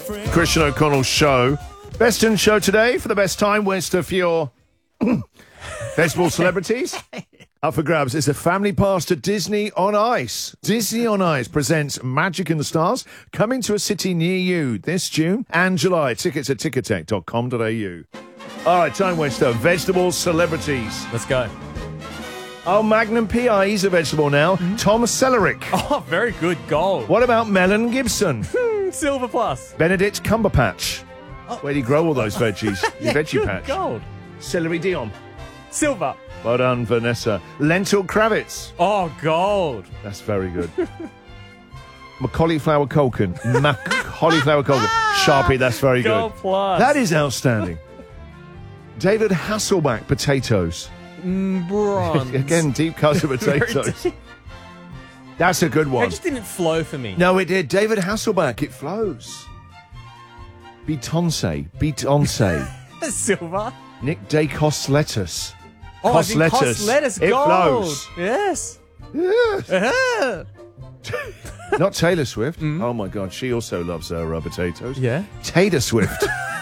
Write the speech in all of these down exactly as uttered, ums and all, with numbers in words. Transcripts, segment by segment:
Christian O'Connell Show. Best in show today for the best time waster for your vegetable celebrities. Up for grabs is a family pass to Disney on Ice. Disney on Ice presents Magic in the Stars, coming to a city near you this June and July. Tickets at ticketek dot com dot a u. All right, time waster, vegetable celebrities. Let's go. Oh, Magnum P I, he's a vegetable now. Mm-hmm. Tom Sellerik. Oh, very good. Gold. What about Melon Gibson? Silver plus. Benedict Cumberbatch. Oh. Where do you grow all those veggies? Yeah, Your veggie good. patch. Gold. Celery Dion. Silver. Well done, Vanessa. Lentil Kravitz. Oh, gold. That's very good. Macaulay Flower Culkin. Macaulay Flower Culkin. Sharpie, that's very good. Gold plus. That is outstanding. David Hasselback potatoes. Mm, bronze. Again, deep cuts of potatoes. That's a good one. It just didn't flow for me. No, it did. David Hasselback, it flows. Beyoncé. Beyoncé. Silver. Nick Dacos lettuce. Oh, Cos I think lettuce. Cos lettuce. It Gold. flows. Yes. Yes. Uh-huh. Not Taylor Swift. Mm. Oh, my God. She also loves her uh, potatoes. Yeah. Taylor Swift.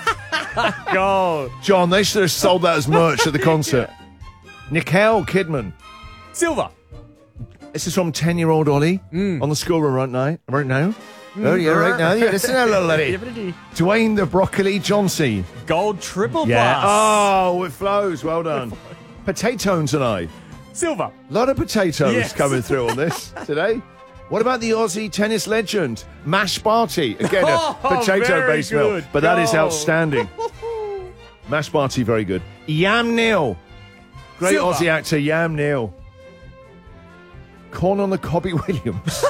Gold. John, they should have sold that as merch at the concert. Yeah. Nicole Kidman. Silver. This is from ten-year-old Ollie mm. on the school run right now. Right now. Mm. Oh, yeah, right now. Yeah, listen to little Ollie. Dwayne the Broccoli Johnson. Gold triple yeah. plus. Oh, it flows. Well done. Potatoes and I. Silver. A lot of potatoes yes. coming through on this today. What about the Aussie tennis legend, Mash Barty? Again, a oh, potato-based meal. But Gold. that is outstanding. Mash Barty, very good. Yam Neal. Great Silver. Aussie actor, Yam Neal. Corn on the Cobby Williams.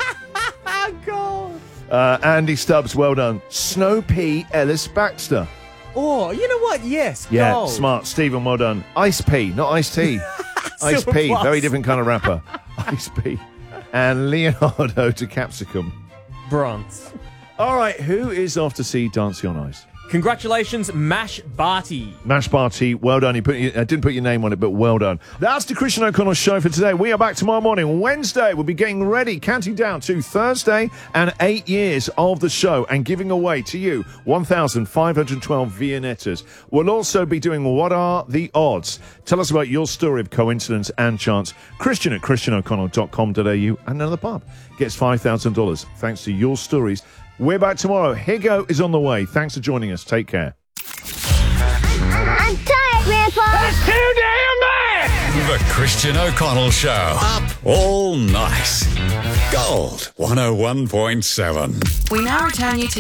Gold. Uh, Andy Stubbs, well done. Snow Pea Ellis Baxter. Oh, you know what? Yes. Yeah, gold. smart. Stephen, well done. Ice P, not Ice Tea. Ice P, plus. very different kind of rapper. Ice P. And Leonardo to Capsicum. Bronze. All right, who is off to see Dancing on Ice? Congratulations, Mash Barty. Mash Barty, well done. You put your, uh, didn't put your name on it, but well done. That's the Christian O'Connell Show for today. We are back tomorrow morning, Wednesday. We'll be getting ready, counting down to Thursday and eight years of the show and giving away to you one thousand five hundred twelve Viennettas. We'll also be doing What Are the Odds? Tell us about your story of coincidence and chance. Christian at christian o'connell dot com dot a u and another pub gets five thousand dollars thanks to your stories. We're back tomorrow. Higo is on the way. Thanks for joining us. Take care. I'm tired, Grandpa. That's too damn bad! The Christian O'Connell Show. Up all night. Gold one oh one point seven. We now return you to